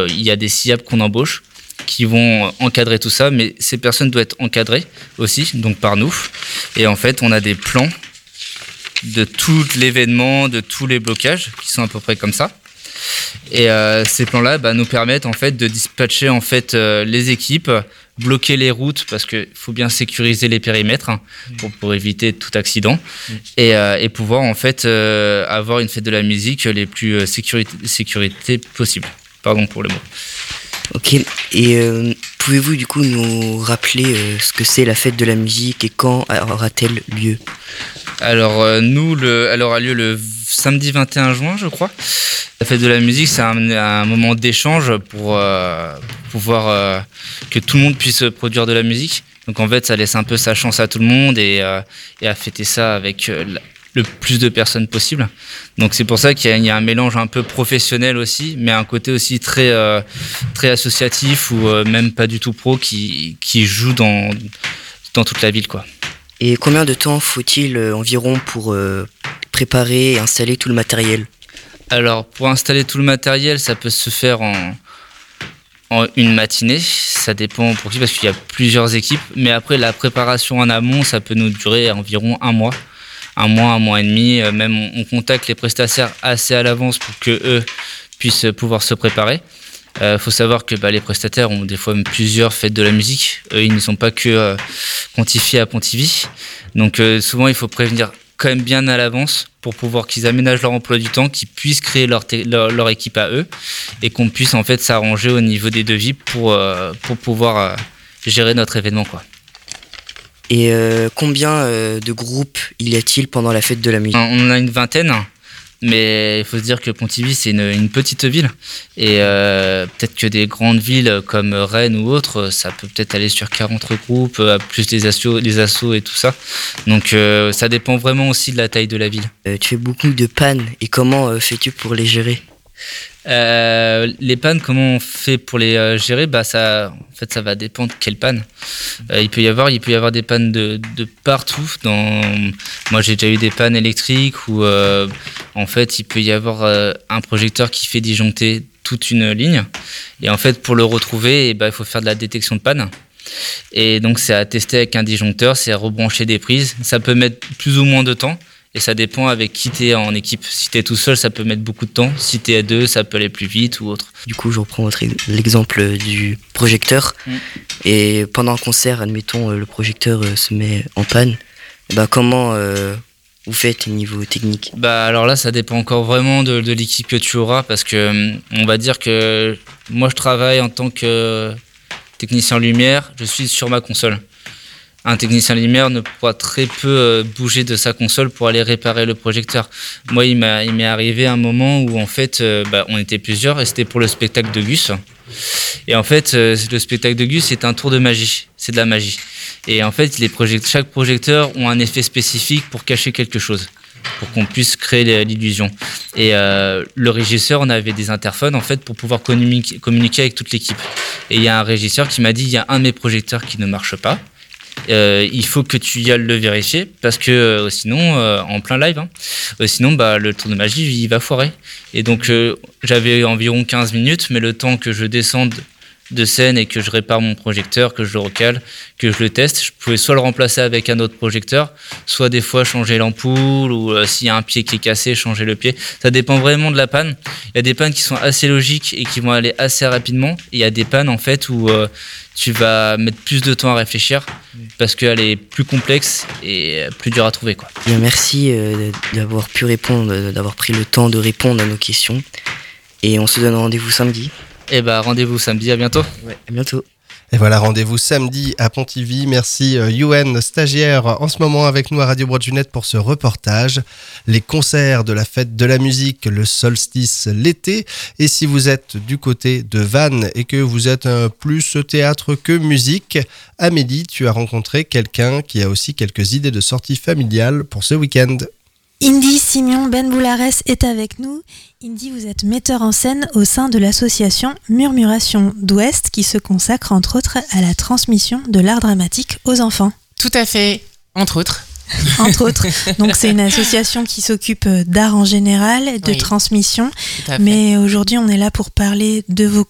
il y a des SIAP qu'on embauche qui vont encadrer tout ça, mais ces personnes doivent être encadrées aussi, donc par nous. Et en fait, on a des plans de tout l'événement, de tous les blocages qui sont à peu près comme ça. Et ces plans-là nous permettent en fait de dispatcher en fait les équipes, bloquer les routes parce qu'il faut bien sécuriser les périmètres pour éviter tout accident et pouvoir en fait avoir une fête de la musique les plus sécurité possible. Pardon pour le mot. Ok, et pouvez-vous du coup nous rappeler ce que c'est la fête de la musique et quand aura-t-elle lieu ? Alors elle aura lieu le samedi 21 juin je crois. La fête de la musique c'est un moment d'échange pour pouvoir que tout le monde puisse produire de la musique. Donc en fait ça laisse un peu sa chance à tout le monde et à fêter ça avec le plus de personnes possible. Donc c'est pour ça qu'il y a un mélange un peu professionnel aussi, mais un côté aussi très associatif ou même pas du tout pro qui joue dans toute la ville, quoi. Et combien de temps faut-il environ pour préparer et installer tout le matériel ? Alors pour installer tout le matériel, ça peut se faire en une matinée, ça dépend pour qui, parce qu'il y a plusieurs équipes, mais après la préparation en amont, ça peut nous durer environ un mois et demi. Même on contacte les prestataires assez à l'avance pour qu'eux puissent pouvoir se préparer. Faut savoir que les prestataires ont des fois même plusieurs fêtes de la musique. Eux, ils ne sont pas que quantifiés à Pontivy. Donc souvent, il faut prévenir quand même bien à l'avance pour pouvoir qu'ils aménagent leur emploi du temps, qu'ils puissent créer leur équipe à eux et qu'on puisse en fait s'arranger au niveau des devis pour pouvoir gérer notre événement, quoi. Et combien de groupes y a-t-il pendant la fête de la musique ? On a une vingtaine, mais il faut se dire que Pontivy, c'est une petite ville. Et peut-être que des grandes villes comme Rennes ou autres, ça peut peut-être aller sur 40 groupes, plus les assos et tout ça. Donc ça dépend vraiment aussi de la taille de la ville. Tu fais beaucoup de pannes, et comment fais-tu pour les gérer ? Les pannes, comment on fait pour les gérer ? Ça va dépendre de quelle panne. Il peut y avoir des pannes de partout. Moi, j'ai déjà eu des pannes électriques où en fait, il peut y avoir un projecteur qui fait disjoncter toute une ligne. Et en fait, pour le retrouver, il faut faire de la détection de panne. Et donc, c'est à tester avec un disjoncteur, c'est à rebrancher des prises. Ça peut mettre plus ou moins de temps. Et ça dépend avec qui t'es en équipe. Si t'es tout seul, ça peut mettre beaucoup de temps. Si t'es à deux, ça peut aller plus vite ou autre. Du coup, je reprends l'exemple du projecteur. Et pendant un concert, admettons, le projecteur se met en panne. Comment vous faites au niveau technique ? Alors là, ça dépend encore vraiment de l'équipe que tu auras. Parce que on va dire que moi, je travaille en tant que technicien lumière. Je suis sur ma console. Un technicien lumière ne pourra très peu bouger de sa console pour aller réparer le projecteur. Moi, il m'est arrivé un moment où en fait, on était plusieurs et c'était pour le spectacle de Gus. Et en fait, le spectacle de Gus, c'est un tour de magie. C'est de la magie. Et en fait, chaque projecteur ont un effet spécifique pour cacher quelque chose, pour qu'on puisse créer l'illusion. Et le régisseur, on avait des interphones en fait pour pouvoir communiquer avec toute l'équipe. Et il y a un régisseur qui m'a dit, il y a un de mes projecteurs qui ne marche pas. Il faut que tu y ailles le vérifier parce que sinon en plein live sinon le tour de magie il va foirer. Et donc j'avais environ 15 minutes, mais le temps que je descende de scène et que je répare mon projecteur, que je le recale, que je le teste, je pouvais soit le remplacer avec un autre projecteur, soit des fois changer l'ampoule ou s'il y a un pied qui est cassé, changer le pied. Ça dépend vraiment de la panne. Il y a des pannes qui sont assez logiques et qui vont aller assez rapidement. Et il y a des pannes en fait où tu vas mettre plus de temps à réfléchir parce qu'elle est plus complexe et plus dure à trouver, quoi. Bien, merci d'avoir pu répondre, d'avoir pris le temps de répondre à nos questions. Et on se donne rendez-vous samedi. Rendez-vous samedi, à bientôt. Ouais, à bientôt. Et voilà, rendez-vous samedi à Pontivy. Merci Youen, stagiaire en ce moment avec nous à Radio Broad-Junette pour ce reportage. Les concerts de la fête de la musique, le solstice l'été. Et si vous êtes du côté de Vannes et que vous êtes plus théâtre que musique, Amélie, tu as rencontré quelqu'un qui a aussi quelques idées de sortie familiale pour ce week-end. Indy Simeon Benboulares est avec nous. Indy, vous êtes metteur en scène au sein de l'association Murmuration d'Ouest qui se consacre entre autres à la transmission de l'art dramatique aux enfants. Tout à fait, entre autres. Entre autres. Donc c'est une association qui s'occupe d'art en général, de transmission. Mais aujourd'hui on est là pour parler de vos